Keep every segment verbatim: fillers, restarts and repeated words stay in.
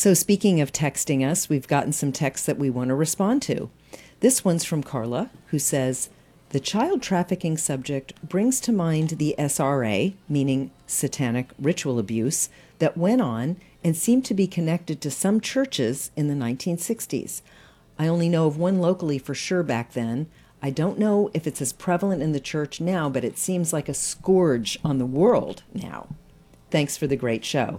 So speaking of texting us, we've gotten some texts that we want to respond to. This one's from Carla, who says, the child trafficking subject brings to mind the S R A, meaning satanic ritual abuse, that went on and seemed to be connected to some churches in the nineteen sixties. I only know of one locally for sure back then. I don't know if it's as prevalent in the church now, but it seems like a scourge on the world now. Thanks for the great show.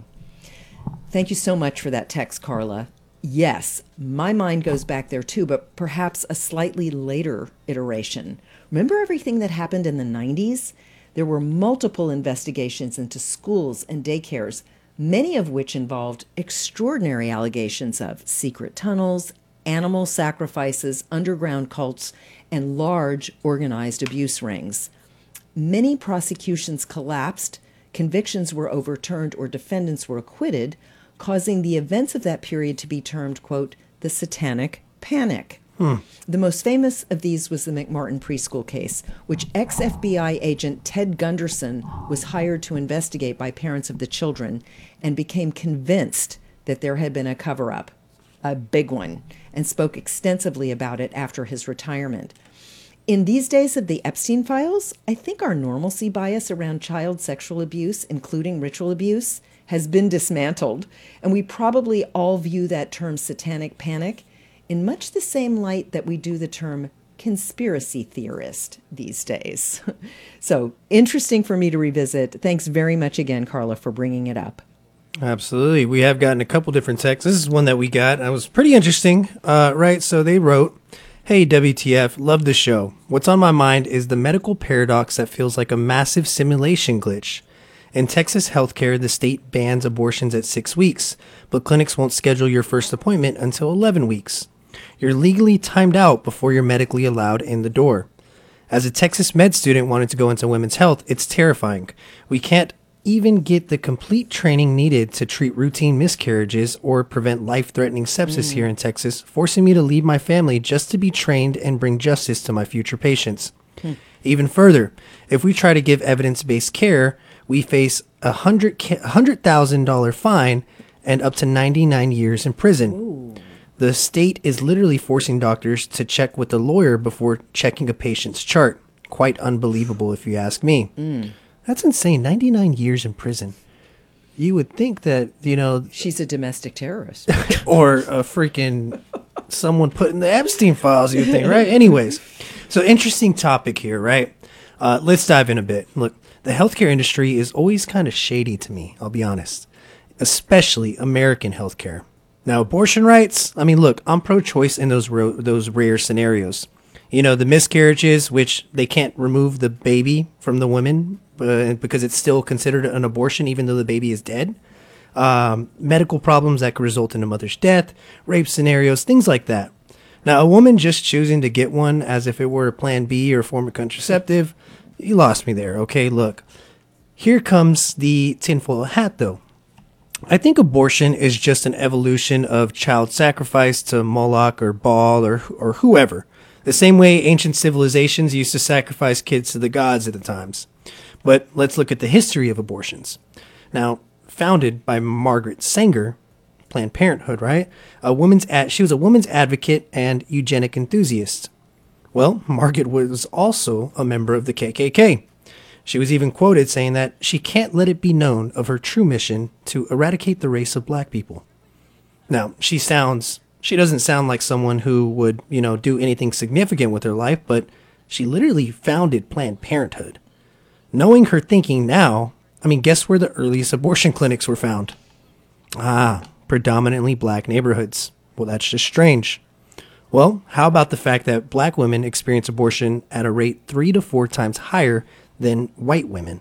Thank you so much for that text, Carla. Yes, my mind goes back there too, but perhaps a slightly later iteration. Remember everything that happened in the nineties? There were multiple investigations into schools and daycares, many of which involved extraordinary allegations of secret tunnels, animal sacrifices, underground cults, and large organized abuse rings. Many prosecutions collapsed, convictions were overturned, or defendants were acquitted, causing the events of that period to be termed, quote, the Satanic Panic. Hmm. The most famous of these was the McMartin preschool case, which ex-F B I agent Ted Gunderson was hired to investigate by parents of the children and became convinced that there had been a cover-up, a big one, and spoke extensively about it after his retirement. In these days of the Epstein files, I think our normalcy bias around child sexual abuse, including ritual abuse, has been dismantled, and we probably all view that term satanic panic in much the same light that we do the term conspiracy theorist these days. So interesting for me to revisit. Thanks very much again, Carla, for bringing it up. Absolutely. We have gotten a couple different texts. This is one that we got. It was pretty interesting, uh, right? So they wrote, hey, W T F, love the show. What's on my mind is the medical paradox that feels like a massive simulation glitch. In Texas healthcare, the state bans abortions at six weeks, but clinics won't schedule your first appointment until eleven weeks. You're legally timed out before you're medically allowed in the door. As a Texas med student wanting to go into women's health, it's terrifying. We can't even get the complete training needed to treat routine miscarriages or prevent life-threatening sepsis mm. here in Texas, forcing me to leave my family just to be trained and bring justice to my future patients. Hmm. Even further, if we try to give evidence-based care, we face a hundred hundred thousand dollar fine and up to ninety-nine years in prison. Ooh. The state is literally forcing doctors to check with a lawyer before checking a patient's chart. Quite unbelievable, if you ask me. Mm. That's insane. ninety-nine years in prison. You would think that, you know... She's a domestic terrorist. Or a freaking... someone put in the Epstein files, you would think, right? Anyways, so interesting topic here, right? Uh, let's dive in a bit. Look, the healthcare industry is always kind of shady to me, I'll be honest. Especially American healthcare. Now, abortion rights, I mean, look, I'm pro-choice in those ro- those rare scenarios. You know, the miscarriages, which they can't remove the baby from the woman uh, because it's still considered an abortion even though the baby is dead. Um, medical problems that could result in a mother's death, rape scenarios, things like that. Now, a woman just choosing to get one as if it were a plan B or a form of contraceptive, you lost me there, okay? Look, here comes the tinfoil hat, though. I think abortion is just an evolution of child sacrifice to Moloch or Baal or or whoever. The same way ancient civilizations used to sacrifice kids to the gods at the times. But let's look at the history of abortions. Now, founded by Margaret Sanger, Planned Parenthood, right? A woman's ad- she was a woman's advocate and eugenic enthusiast. Well, Margaret was also a member of the K K K. She was even quoted saying that she can't let it be known of her true mission to eradicate the race of black people. Now, she sounds, she doesn't sound like someone who would, you know, do anything significant with her life, but she literally founded Planned Parenthood. Knowing her thinking now, I mean, guess where the earliest abortion clinics were found? Ah, predominantly black neighborhoods. Well, that's just strange. Well, how about the fact that black women experience abortion at a rate three to four times higher than white women?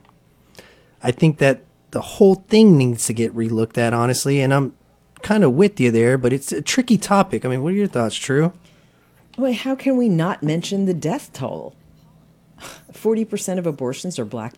I think that the whole thing needs to get relooked at, honestly, and I'm kind of with you there, but it's a tricky topic. I mean, what are your thoughts, True? Wait, how can we not mention the death toll? forty percent of abortions are black